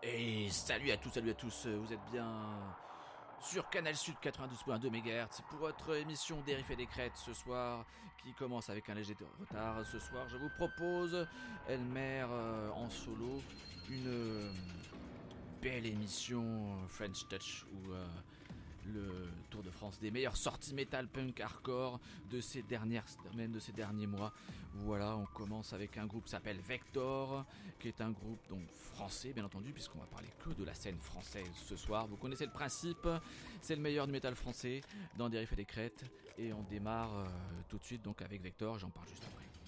Et salut à tous, vous êtes bien sur Canal Sud 92.2 MHz pour votre émission Dérive et des Crêtes ce soir, qui commence avec un léger retard. Ce soir, je vous propose Elmer en solo, une belle émission French Touch où le Tour de France des meilleures sorties metal, punk, hardcore de ces dernières semaines, de ces derniers mois. Voilà, on commence avec un groupe qui s'appelle Vector, qui est un groupe donc français, bien entendu, puisqu'on va parler que de la scène française ce soir. Vous connaissez le principe, c'est le meilleur du métal français dans des riffs et des crêtes, et on démarre tout de suite donc avec Vector, j'en parle juste après.